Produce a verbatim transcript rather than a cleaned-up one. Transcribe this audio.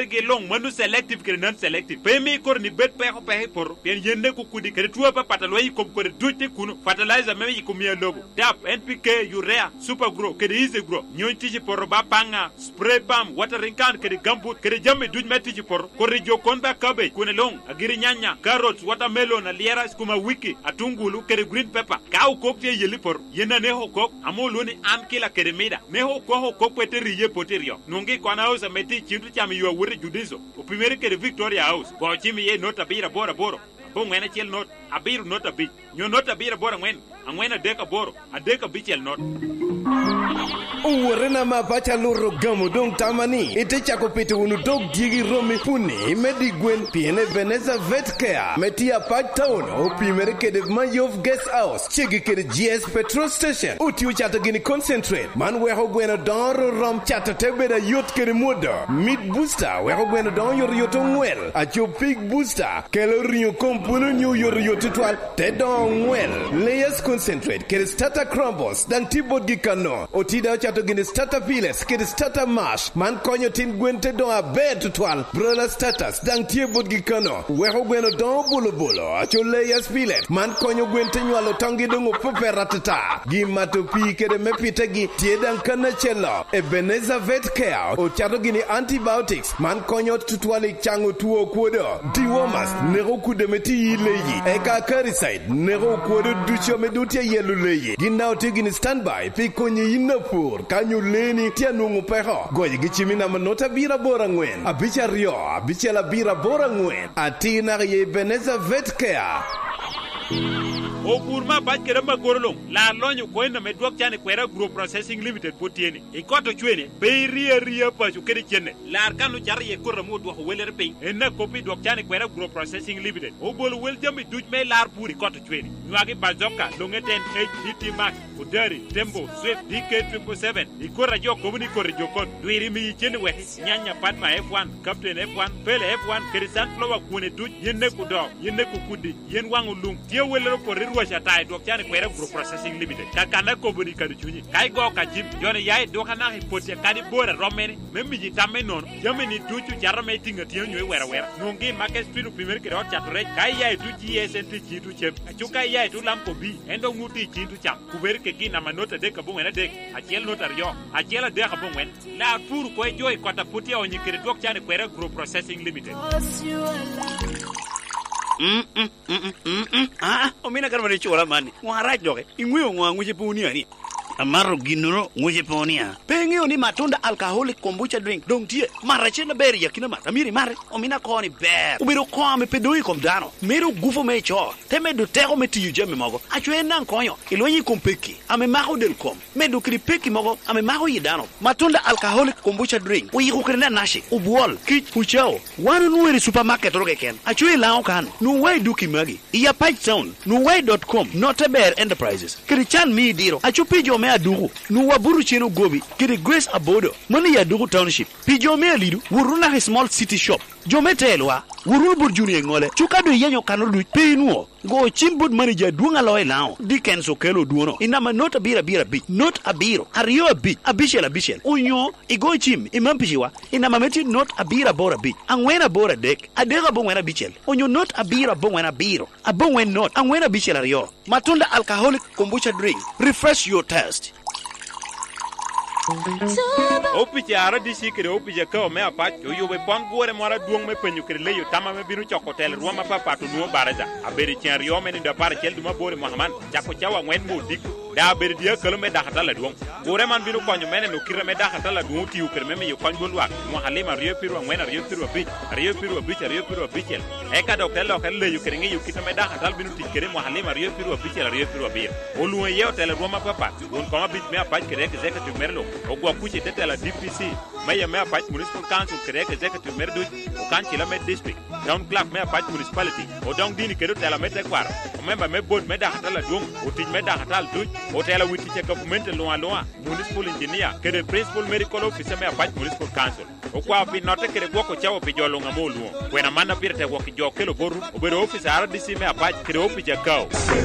ge long manu selective kere non selective pe mi kor ni bet pe ko pe por pen yende ku kudi kere tuwa pa patalo yi kom kore dute kuno fertilizer meme yi kumia logo dap N P K urea super grow kere easy grow nyon tiji por ba panga spray palm watering can kere gambut kere jamme duj metiji por kore jo konba cabbage kune long agiri nyanya carrots watermelon aliera kuma wiki atungulu kere green pepper ka ko te yeli por yena ne ho ko amoluni am kila kere mida ne ho ko ho ko pete riye poterio nungi kwana house meti chintu chami yo wuri judizo o primero kere Victoria House bo chimi ye nota bira bora boro bo ngene chel not abiru nota bi nyo nota bira bora ngwen angwena deka boro adeka bichel not Uwarena mapacha loro gamo dong tamani ite chako pete unu dog digi romi puni medi gwen piene Veneza Vet Care metia pat town o pimere kede Mayov Guest House chigi kede G S petrol station uti uchata gini concentrate man weho gwena doro rom chata tebeda yot kede moda mid booster weho gwena don yor yoto ngwel acho pig booster kelo rinyo kompuno nyu yor yoto twal te don ngwel layers concentrate kede starter crumbles dan tibot gikano otida chato gini starter piles kede starter mash man konyo tin gwente don abe tutwal brola status dang tie bot gikano weho gweno don bolo bolo acho layers pilet man konyo gwente nywalo tongi dongo pope ratata gi mato pi kede mepite gi tie dang kana chelo Ebenezer Vet Care o chato gini antibiotics man konyo tutwali chango tuo kuodo dewormers nero kude meti yileyi eka caricide nero kuodo ducho medutia yelu leyi ginao tigini standby pi konye inapur kanyo leni tia nungu peho goye gichimina manota bira bora ngwen abicha rio abicha la bira bora ngwen atina ye Ebenezer Vet Care o kurma baj kere ma gorolong la lonyo ko na me dwok chane kwera group processing limited potiene e koto chwene pe ria ria pa ju kere chene la kanu jar ye korra mo dwo weler pe en ko pi dwok chane kwera group processing limited o bol wel jami duj me lar puri koto chwene nwagi bazoka longeten H D T Max Udari Tembo Swift D K seven seven e korra jo komuni korra jo kon duiri mi chene we nyanya patma F one captain F one pele F one kere sunflower kune duj yenne ku do yenne ku kudi yen wangu lung tie welero por ruwa tai dok chane kwera group processing limited kakana kobuni kadu chunyi kai go ka jim jone yai doka na hipotia kadi bora romeni memmi ji tamme non jameni duchu jarame tinga tiyo nywe wera wera nungi market street primer kero chature kai yai du G S N T chitu chem achuka yai du lampo bi endo nguti chitu cham kuber ke kina manota de ka bungena de achiel notario achiel de ka bungen la furu ko joy kota putia onyi kere dok chane kwera group processing limited. Mm mm mm mm mm ah omina karma ni chola mani ngwara joge ingwe ngwangu jepuni ani amaro ginoro nguje ponia pengi oni matunda alcoholic kombucha drink dong tie marache na beri yakina mata miri mare omina koni ber ubiro kwame pedoi kom dano mero gufo me cho teme do tero meti yuje me mogo achwe nan konyo ilonyi kompeki ame maho del kom medo kri peki mogo ame maho yidano matunda alcoholic kombucha drink uyi kukrena nashi ubuol kich uchao wanu nuweri supermarket roge ken achwe lao kan nuwe duki magi iya page sound nuwe dot com noteber enterprises krichan mi diro achupijo me adugu nuwa buru cheno gobi kiri Grace Abodo mani ya dugu township pijo me alidu wuruna small city shop jometelwa wurul burjuni ngole chukado yenyo kanolu penuo go chimbud manager duanga loy lao diken so kelo duono inama not abira bira bi not abiro ariyo abi abishela bishel unyo igo chim imampishiwa inama meti not abira bora bi angwena bora dek adega bongwena bichel unyo not abira bongwena biro abongwen not angwena bichel ariyo matunda alcoholic kombucha drink refresh your taste. Opi ara disi kere opi je ko me apa yo yo be pon gore mora duong me penyu kere le yo tama me biru chokotel ruoma papa to no baraza aberi chen yo me ni da par chel duma bore mohaman jako chawa ngwen mo dik da beri dia kelo me da hatala duong gore man biru konyo mene no kire me da hatala duong ti ukere me me yo kon bolwa mo halima riyo piru ngwen riyo piru bi riyo piru bi riyo piru bi chel e ka do kelo kele le yo kere ngi yo kita me da hatal binu ti kere mo halima riyo piru bi chel riyo piru bi olu yo tele ruoma papa won ko ma bit me apa kere ke zeka tu merlo ogwa kuche tete la D P C maya me apa municipal council kere ke executive merdu o kan kila me district down clap me apa municipality o down dini kero tela me te kwar o member me board me da hatala dum o tin me da hatal du o tela witi che government lo lo municipal engineer kere principal medical officer me apa municipal council o kwa fi note kere gwoko chawo pe jolo ngamo luo wena mana pirte gwoko jokelo boru o bero officer R D C me apa kere officer kao